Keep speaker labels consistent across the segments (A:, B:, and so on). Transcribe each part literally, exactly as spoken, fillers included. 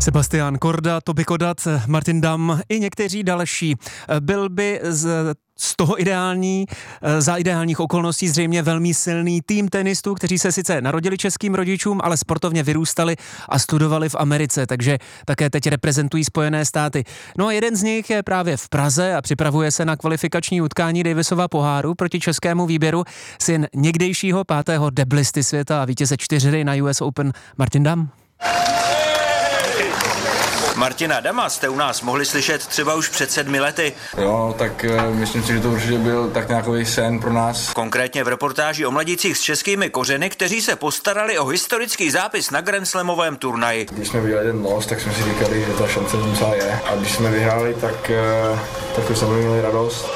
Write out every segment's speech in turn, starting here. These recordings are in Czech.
A: Sebastian Korda, Toby Kodat, Martin Damm i někteří další. Byl by z, z toho ideální, za ideálních okolností zřejmě velmi silný tým tenistů, kteří se sice narodili českým rodičům, ale sportovně vyrůstali a studovali v Americe, takže také teď reprezentují Spojené státy. No a jeden z nich je právě v Praze a připravuje se na kvalifikační utkání Davisova poháru proti českému výběru syn někdejšího pátého deblisty světa a vítěze čtyřhry na U S Open Martin Damm.
B: Martina Damma jste u nás mohli slyšet třeba už před sedmi lety.
C: Jo, tak myslím si, že to určitě byl tak nějaký sen pro nás.
B: Konkrétně v reportáži o mladících s českými kořeny, kteří se postarali o historický zápis na Grand Slamovém turnaji.
C: Když jsme viděli ten los, tak jsme si říkali, že ta šance musela je. A když jsme vyhráli, tak, tak už jsme měli radost.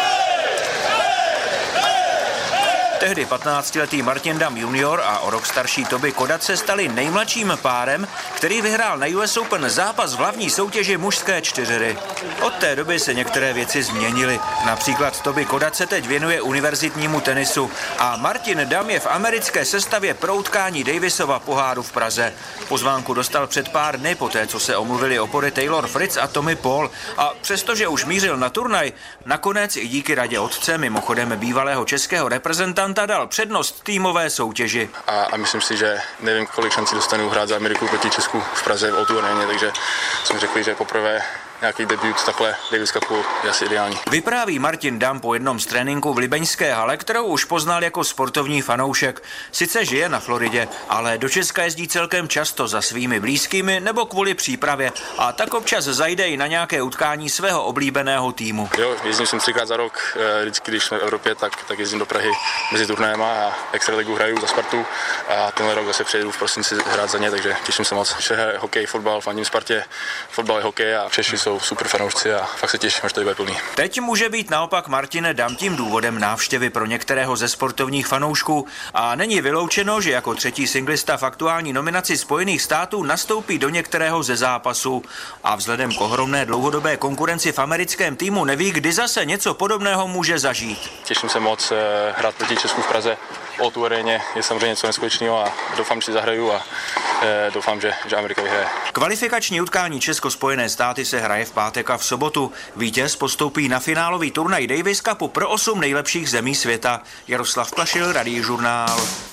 B: Tehdy patnáctiletý Martin Damm junior a o rok starší Toby Kodat se stali nejmladším párem, který vyhrál na U S Open zápas v hlavní soutěži mužské čtyřhry. Od té doby se některé věci změnily. Například Toby Kodat se teď věnuje univerzitnímu tenisu a Martin Damm je v americké sestavě pro utkání Davisova poháru v Praze. Pozvánku dostal před pár dny poté, co se omluvili opory Taylor Fritz a Tommy Paul. A přestože už mířil na turnaj, nakonec i díky radě otce, mimochodem bývalého českého reprezentanta, dal přednost týmové soutěži.
D: A, a myslím si, že nevím, kolik šancí dostanu hrát za Ameriku proti Česku v Praze v O dva aréně, takže jsme řekli, že poprvé nějaký debut takhle Davis Cupu je asi ideální.
B: Vypráví Martin Damm po jednom z tréninku v libeňské hale, kterou už poznal jako sportovní fanoušek. Sice žije na Floridě, ale do Česka jezdí celkem často za svými blízkými nebo kvůli přípravě a tak občas zajde i na nějaké utkání svého oblíbeného týmu.
D: Jo, jezdím jsem třikrát za rok, vždycky, když jsme v Evropě, tak, tak jezdím do Prahy mezi turnajema a extraligu hraju za Spartu a tenhle rok zase přijedu v prosinci hrát za ně, takže těším se moc. Vše je hokej, fotbal, fandím Spartě, fotbal je hokej a Češi jsou super fanoušci a fakt se těším, až to bude plný.
B: Teď může být naopak Martine Damm tím důvodem návštěvy pro některého ze sportovních fanoušků a není vyloučeno, že jako třetí singlista v aktuální nominaci Spojených států nastoupí do některého ze zápasů a vzhledem k ohromné dlouhodobé konkurenci v americkém týmu neví, kdy zase něco podobného může zažít.
D: Těším se moc hrát proti Česku v Praze. O tu aréně je samozřejmě něco neskutečného a doufám, že si zahraju a e, doufám, že, že Amerika vyhraje.
B: Kvalifikační utkání Česko-Spojené státy se hraje v pátek a v sobotu. Vítěz postoupí na finálový turnaj Davis Cupu pro osm nejlepších zemí světa. Jaroslav Plašil, Radiožurnál.